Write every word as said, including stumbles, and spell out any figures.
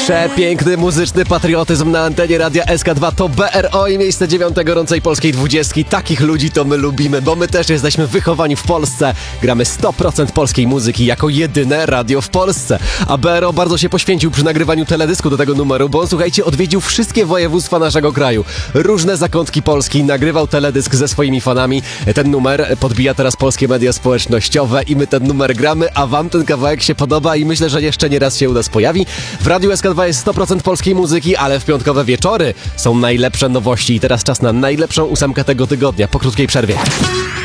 Przepiękny muzyczny patriotyzm na antenie Radia S K dwa to B R O i miejsce dziewiąte gorącej polskiej dwudziestki. Takich ludzi to my lubimy, bo my też jesteśmy wychowani w Polsce. Gramy sto procent polskiej muzyki jako jedyne radio w Polsce. A B R O bardzo się poświęcił przy nagrywaniu teledysku do tego numeru, bo on, słuchajcie, odwiedził wszystkie województwa naszego kraju. Różne zakątki Polski, nagrywał teledysk ze swoimi fanami. Ten numer podbija teraz polskie media społecznościowe i my ten numer gramy, a wam ten kawałek się podoba i myślę, że jeszcze nie raz się u nas pojawi. W Radiu S K dwa jest sto procent polskiej muzyki, ale w piątkowe wieczory są najlepsze nowości i teraz czas na najlepszą ósemkę tego tygodnia po krótkiej przerwie.